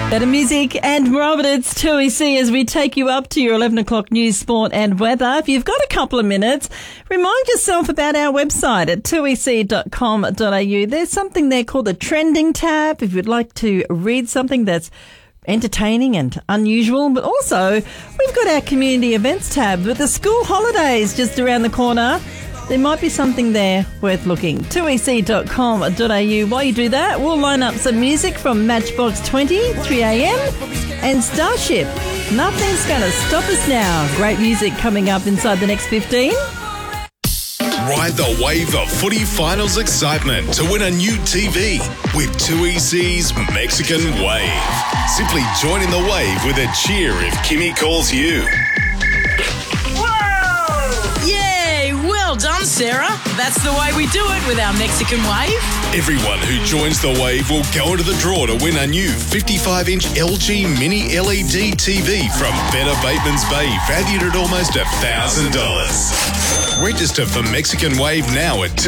Better music and Robert, it's 2EC as we take you up to your 11 o'clock news, sport and weather. If you've got a couple of minutes, remind yourself about our website at 2ec.com.au. There's something there called the trending tab if you'd like to read something that's entertaining and unusual, but also we've got our community events tab with the school holidays just around the corner. There might be something there worth looking. 2ec.com.au. While you do that, we'll line up some music from Matchbox 20, 3am, and Starship. Nothing's going to stop us now. Great music coming up inside the next 15. Ride the wave of footy finals excitement to win a new TV with 2EC's Mexican Wave. Simply join in the wave with a cheer if Kimmy calls you. Well done, Sarah. That's the way we do it with our Mexican Wave. Everyone who joins the wave will go into the draw to win a new 55-inch LG Mini LED TV from Better Bateman's Bay, valued at almost $1,000. Register for Mexican Wave now at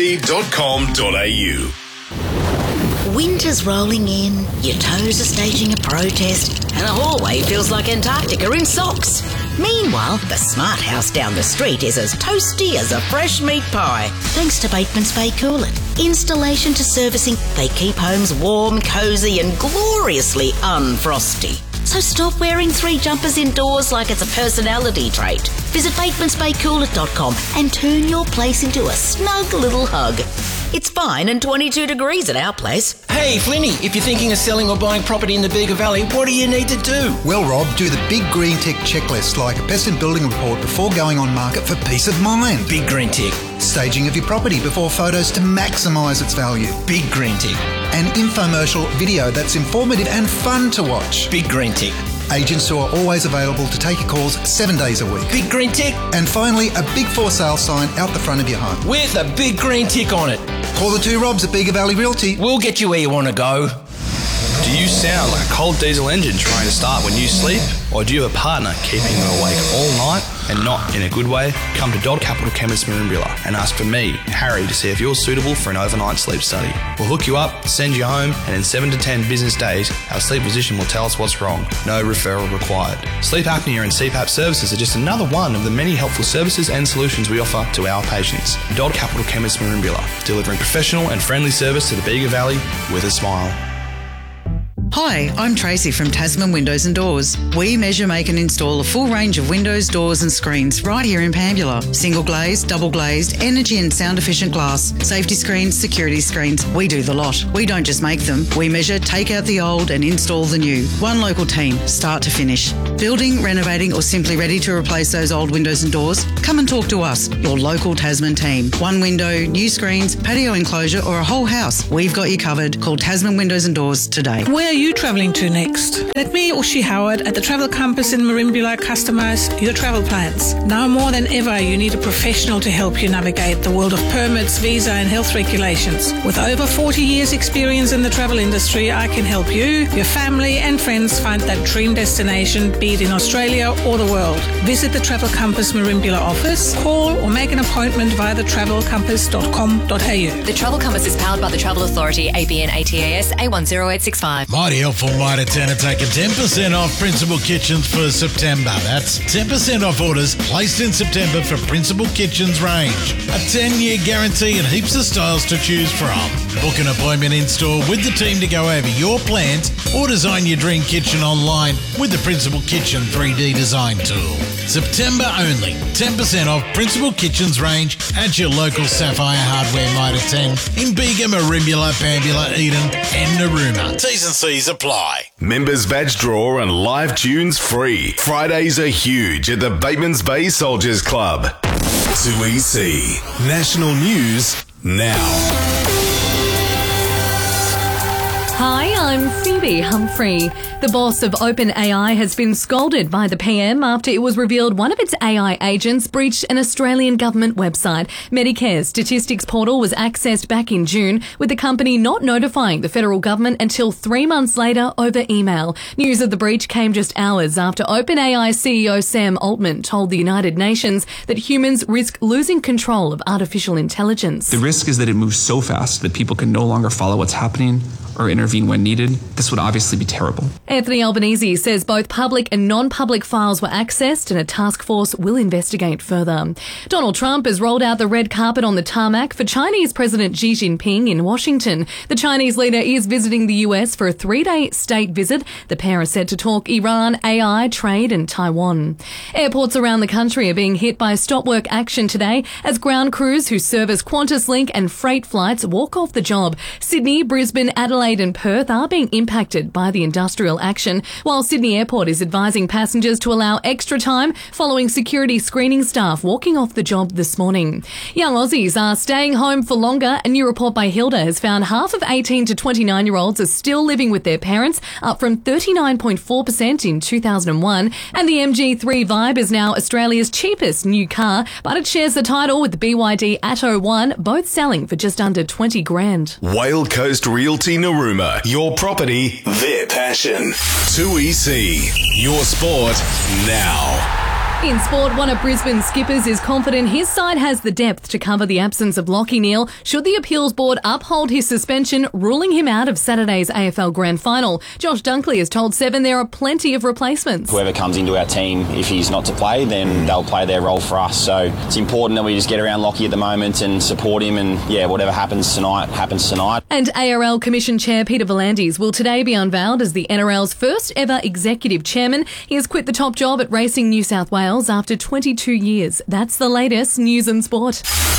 2ec.com.au. Winter's rolling in, your toes are staging a protest, and the hallway feels like Antarctica in socks. Meanwhile, the smart house down the street is as toasty as a fresh meat pie. Thanks to Bateman's Bay Coolant. Installation to servicing, they keep homes warm, cosy and gloriously unfrosty. So stop wearing 3 jumpers indoors like it's a personality trait. Visit batemansbaycoolant.com and turn your place into a snug little hug. It's fine and 22 degrees at our place. Hey, Flinny, if you're thinking of selling or buying property in the Bega Valley, what do you need to do? Well, Rob, do the Big Green Tick checklist like a pest and building report before going on market for peace of mind. Big Green Tick. Staging of your property before photos to maximise its value. Big Green Tick. An infomercial video that's informative and fun to watch. Big Green Tick. Agents who are always available to take your calls 7 days a week. Big Green Tick. And finally, a big for sale sign out the front of your home. With a big green tick on it. Call the 2 Robs at Bega Valley Realty. We'll get you where you want to go. Do you sound like a cold diesel engine trying to start when you sleep? Or do you have a partner keeping you awake all night and not in a good way? Come to Dodd Capital Chemist Merimbula and ask for me, Harry, to see if you're suitable for an overnight sleep study. We'll hook you up, send you home, and in 7 to 10 business days, our sleep physician will tell us what's wrong. No referral required. Sleep apnea and CPAP services are just another one of the many helpful services and solutions we offer to our patients. Dodd Capital Chemist Merimbula, delivering professional and friendly service to the Bega Valley with a smile. Hi, I'm Tracy from Tasman Windows and Doors. We measure, make and install a full range of windows, doors and screens right here in Pambula. Single glazed, double glazed, energy and sound efficient glass, safety screens, security screens. We do the lot. We don't just make them. We measure, take out the old and install the new. One local team, start to finish. Building, renovating or simply ready to replace those old windows and doors? Come and talk to us, your local Tasman team. One window, new screens, patio enclosure or a whole house. We've got you covered. Call Tasman Windows and Doors today. Where are you travelling to next? Let me, Ushi Howard, at the Travel Compass in Merimbula customise your travel plans. Now more than ever, you need a professional to help you navigate the world of permits, visa and health regulations. With over 40 years experience in the travel industry, I can help you, your family and friends find that dream destination, be it in Australia or the world. Visit the Travel Compass Merimbula office, call or make an appointment via thetravelcompass.com.au. The Travel Compass is powered by the Travel Authority, ABN ATAS A10865. Mighty helpful Mitre 10 are taking 10% off Principal Kitchens for September. That's 10% off orders placed in September for Principal Kitchens range. A 10-year guarantee and heaps of styles to choose from. Book an appointment in-store with the team to go over your plans or design your dream kitchen online with the Principal Kitchen 3D design tool. September only. 10% off Principal Kitchens range at your local Sapphire Hardware Mitre 10 in Bega, Merimbula, Pambula, Eden and Narooma. T's and C's apply. Members badge draw and live tunes free. Fridays are huge at the Bateman's Bay Soldiers Club. 2EC. National News now. Hi, I'm Phoebe Humphrey. The boss of OpenAI has been scolded by the PM after it was revealed one of its AI agents breached an Australian government website. Medicare's statistics portal was accessed back in June, with the company not notifying the federal government until 3 months later over email. News of the breach came just hours after OpenAI CEO Sam Altman told the United Nations that humans risk losing control of artificial intelligence. The risk is that it moves so fast that people can no longer follow what's happening or intervene when needed, this would obviously be terrible. Anthony Albanese says both public and non-public files were accessed and a task force will investigate further. Donald Trump has rolled out the red carpet on the tarmac for Chinese President Xi Jinping in Washington. The Chinese leader is visiting the US for a 3-day state visit. The pair are set to talk Iran, AI, trade and Taiwan. Airports around the country are being hit by stop work action today as ground crews who service QantasLink and freight flights walk off the job. Sydney, Brisbane, Adelaide and Perth are being impacted by the industrial action, while Sydney Airport is advising passengers to allow extra time following security screening staff walking off the job this morning. Young Aussies are staying home for longer. A new report by Hilda has found half of 18 to 29-year-olds are still living with their parents, up from 39.4% in 2001. And the MG3 Vibe is now Australia's cheapest new car, but it shares the title with the BYD Atto 1, both selling for just under 20 grand. Whale Coast Realty Narooma. Your property, their passion. 2EC. Your sport now. In sport, one of Brisbane's skippers is confident his side has the depth to cover the absence of Lachie Neale should the appeals board uphold his suspension, ruling him out of Saturday's AFL Grand Final. Josh Dunkley has told Seven there are plenty of replacements. Whoever comes into our team, if he's not to play, then they'll play their role for us. So it's important that we just get around Lachie at the moment and support him, and whatever happens tonight, happens tonight. And ARL Commission Chair Peter V'landys will today be unveiled as the NRL's first ever executive chairman. He has quit the top job at Racing New South Wales after 22 years. That's the latest news and sport.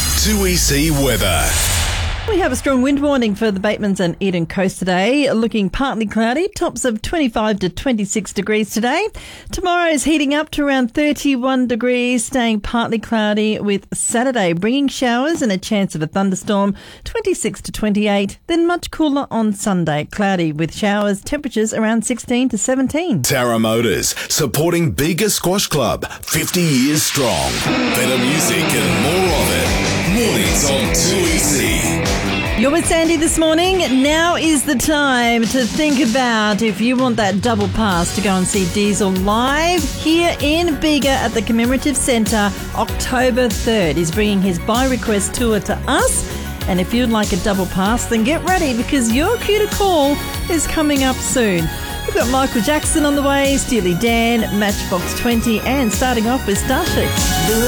2EC weather. We have a strong wind warning for the Batemans and Eden Coast today, looking partly cloudy, tops of 25 to 26 degrees today. Tomorrow is heating up to around 31 degrees, staying partly cloudy with Saturday bringing showers and a chance of a thunderstorm, 26 to 28. Then much cooler on Sunday, cloudy with showers, temperatures around 16 to 17. Tara Motors, supporting Bega Squash Club, 50 years strong. Better music and more of it. Mornings on 2EC. You're with Sandy this morning. Now is the time to think about if you want that double pass to go and see Diesel live here in Bega at the Commemorative Centre, October 3rd. He's bringing his By Request tour to us. And if you'd like a double pass, then get ready because your cue to call is coming up soon. We've got Michael Jackson on the way, Steely Dan, Matchbox 20, and starting off with Starship.